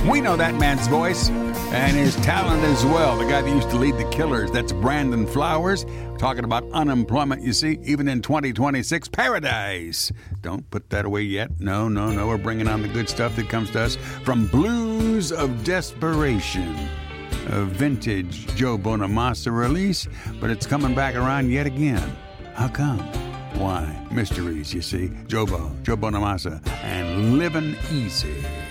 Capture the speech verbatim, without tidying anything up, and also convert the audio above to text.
We know that man's voice and his talent as well. The guy that used to lead the Killers, that's Brandon Flowers. Talking about unemployment, you see, even in twenty twenty-six, paradise. Don't put that away yet. No, no, no. We're bringing on the good stuff that comes to us from Blues of Desperation. A vintage Joe Bonamassa release, but it's coming back around yet again. How come? Why? Mysteries, you see. Joe Bo, Joe Bonamassa, and Livin' Easy.